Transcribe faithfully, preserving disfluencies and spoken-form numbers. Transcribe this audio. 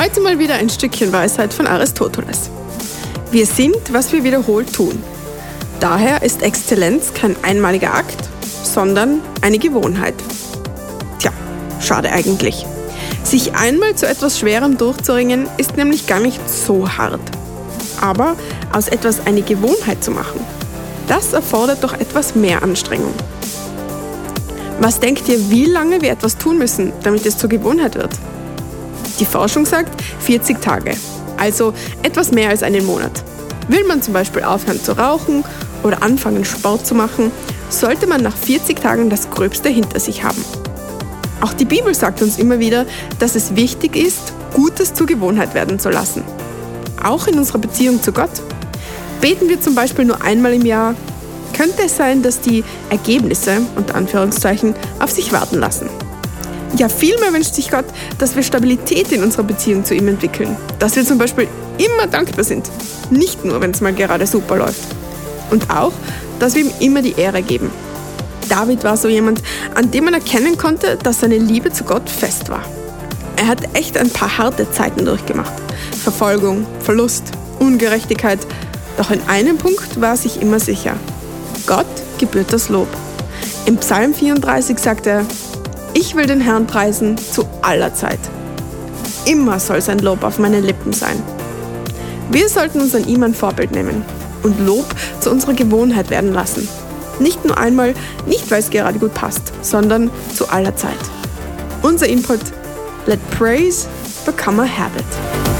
Heute mal wieder ein Stückchen Weisheit von Aristoteles. Wir sind, was wir wiederholt tun. Daher ist Exzellenz kein einmaliger Akt, sondern eine Gewohnheit. Tja, schade eigentlich. Sich einmal zu etwas Schwerem durchzuringen, ist nämlich gar nicht so hart. Aber aus etwas eine Gewohnheit zu machen, das erfordert doch etwas mehr Anstrengung. Was denkt ihr, wie lange wir etwas tun müssen, damit es zur Gewohnheit wird? Die Forschung sagt vierzig Tage, also etwas mehr als einen Monat. Will man zum Beispiel aufhören zu rauchen oder anfangen Sport zu machen, sollte man nach vierzig Tagen das Gröbste hinter sich haben. Auch die Bibel sagt uns immer wieder, dass es wichtig ist, Gutes zur Gewohnheit werden zu lassen. Auch in unserer Beziehung zu Gott. Beten wir zum Beispiel nur einmal im Jahr, könnte es sein, dass die Ergebnisse, unter Anführungszeichen, auf sich warten lassen. Ja, vielmehr wünscht sich Gott, dass wir Stabilität in unserer Beziehung zu ihm entwickeln. Dass wir zum Beispiel immer dankbar sind. Nicht nur, wenn es mal gerade super läuft. Und auch, dass wir ihm immer die Ehre geben. David war so jemand, an dem man erkennen konnte, dass seine Liebe zu Gott fest war. Er hat echt ein paar harte Zeiten durchgemacht. Verfolgung, Verlust, Ungerechtigkeit. Doch in einem Punkt war er sich immer sicher. Gott gebührt das Lob. Im Psalm vierunddreißig sagt er: Ich will den Herrn preisen zu aller Zeit. Immer soll sein Lob auf meinen Lippen sein. Wir sollten uns an ihm ein Vorbild nehmen und Lob zu unserer Gewohnheit werden lassen. Nicht nur einmal, nicht weil es gerade gut passt, sondern zu aller Zeit. Unser Input: Let praise become a habit.